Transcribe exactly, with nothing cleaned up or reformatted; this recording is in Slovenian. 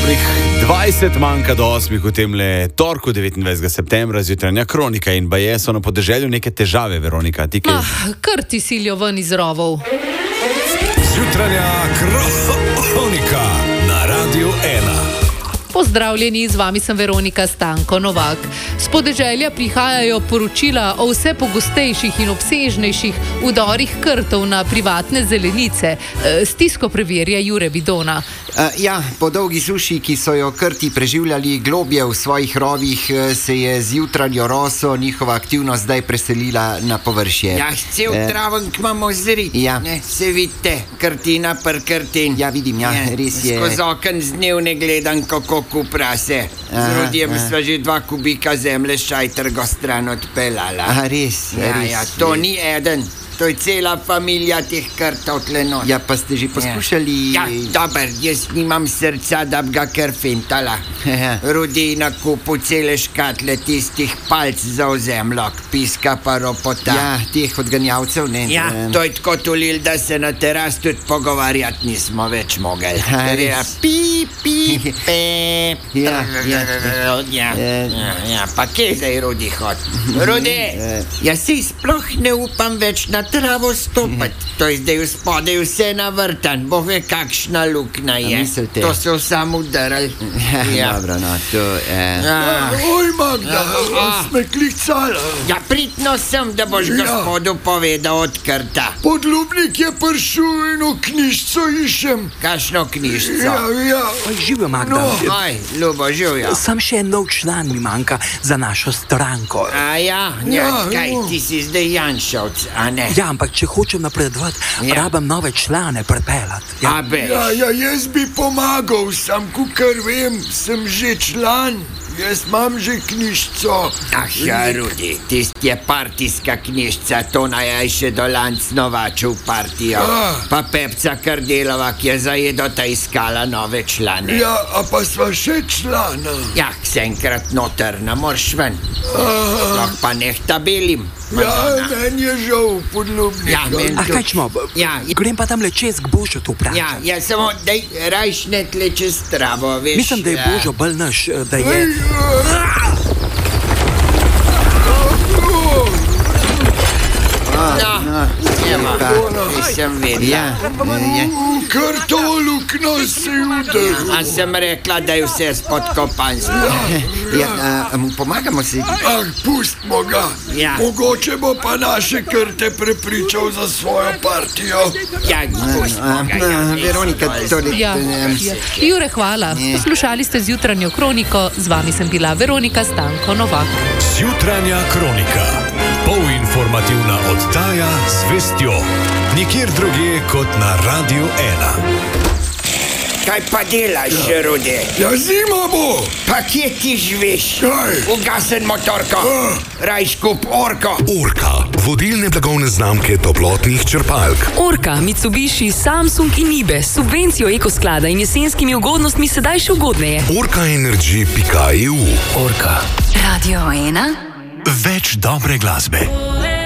Dobrih dvajset manjka do osmih v temle torku devetindvajsetega septembra, zjutranja kronika in baje so na podeželju neke težave, Veronika. Ti kaj? Ah, kar ti silijo ven iz rovov. Zjutranja kronika na Radiu ena. Pozdravljeni, z vami sem Veronika Stanko Novak. S podeželja prihajajo poročila o vse pogostejših in obsežnejših vdorih krtov na privatne zelenice. Stisko preverja Jure Vidona. Uh, ja, po dolgi suši, ki so jo krti preživljali globje v svojih rovih, se je z jutranjo roso njihova aktivnost zdaj preselila na površje. Ja, cel Eh, travenk imamo zri. ja. Ne, se vidite, krtina per krtin. Ja, vidim, ja, res je. Skozi okn z dnevne gledam, kako kuprase. Z Aha, Rudijem aha. sva že dva kubika zemlje šajtrgo stran odpeljala. Aha, res, Ja, res. ja, to ni eden. To je cela familija teh krtov tle not. Ja, pa ste že poskušali... Ja, dober, jaz nimam srca, da bi ga kar fintala. Ja. Rudi na kupu cele škatle tistih palc za ozemljok, piska pa ropota. Ja, teh odganjavcev, ne? Ja, Em, to je tako tulil, da se na teras tudi pogovarjati nismo več mogli. Ha, Ker je res. pi, pi, pe, Ja, ja, ja, Eh. ja, ja, pa kje zdaj Rudi hod? Rudi, Eh. jaz si sploh ne upam več na travo stopiti. To je zdaj v spodaj vse navrtan, bo ve kakšna luknja A je. mislite? To so samo udarali. Ja, dobro, no, to... Eh. Ja. Oj, Magda, Ah. sme klicala. Ja, pridno sem, da boš Ja. gospodu povedal odkrta. Podlubnik je prišel eno knjižico išem. Kakšno knjižico? Ja, ja. Živijo, Magda. No. Aj, ljubo, živjo. Sam še en nov član mi manjka za našo stranko. A ja, ja, Ja, kaj, ja. ti si zdaj Janšovc, a ne? Ja, ampak če hočem napredovati, Ja. rabim nove člane pripeljati. A Ja. beš. Ja, ja, jaz bi pomagal, sam kukar vem, sem že član. Jaz imam že knjižico. Ah, ja, Rudi, tisti je partijska knjižica, to naj še dolanc novaču v partijo. Ah. Pa Pepca Kardelova, ki je zajedota iskala nove člane. Ja, a pa sva še člana. Ja, se enkrat noter, ne moreš ven. Sploh pa neh tabelim. Ja, meni je žal, podlubnik. Ja, meni A kaj čmo? Ja, Grem pa tam le čez k Božu tu vprašati. Ja, ja, samo daj rajš ne tle čez travo, veš. Mislim, da je ja. Božo bolj naš, da Ej, je... No, evo, nisem vedela. Ja, eh, je. Kar to lukno si udaril. A sem rekla, da je vse spodkopansko. Ja, a, mu pomagamo si. Ah, pustimo ga. Ja. Mogoče bo pa naše krte prepričal za svojo partijo. Ja, pustimo ga, ja, A, res, Veronika, dovolj. torej... Ja, em, ja. Jure, hvala. Poslušali ste zjutranjo kroniko, z vami sem bila Veronika Stanko Novak. Zjutranja kronika. Polinformativna oddaja z vestjo. Nikjer drugje kot na Radiu ena. Kaj pa delaš, Rudi? Ja, zima bo. Pa kje ti živiš? Kaj? Ugasen motorko. Rajš kup orko. Orka, vodilne blagovne znamke toplotnih črpalk. Orka, Mitsubishi, Samsung in Nibe s subvencijo ekosklada in jesenskimi ugodnostmi sedaj še ugodneje. orkaenergy pika e u. Orka. Radio ena. Več dobre glasbe.